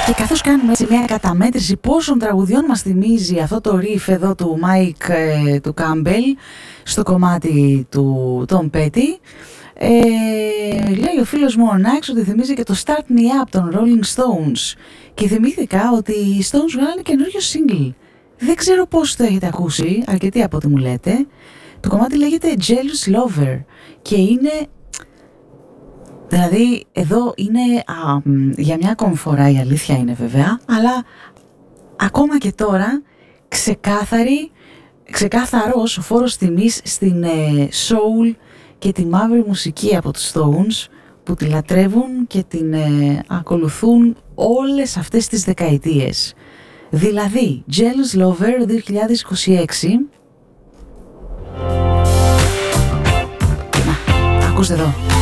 Και καθώς κάνουμε έτσι μια καταμέτρηση πόσων τραγουδιών μας θυμίζει αυτό το riff εδώ του Mike του Campbell στο κομμάτι του Tom Petty, λέει ο φίλος μου ο Νάξ ότι θυμίζει και το Start Me Up των Rolling Stones, και θυμήθηκα ότι οι Stones βγάλανε καινούριο single. Δεν ξέρω πώς το έχετε ακούσει, αρκετοί από ό,τι μου λέτε. Το κομμάτι λέγεται Jealous Lover και είναι... Δηλαδή εδώ είναι για μια ακόμη φορά, η αλήθεια είναι βέβαια, αλλά ακόμα και τώρα ξεκάθαρος ο φόρος τιμής στην soul και τη μαύρη μουσική από τους Stones, που τη λατρεύουν και την ακολουθούν όλες αυτές τις δεκαετίες. Δηλαδή Jealous Lover 2026. Να, ακούστε εδώ.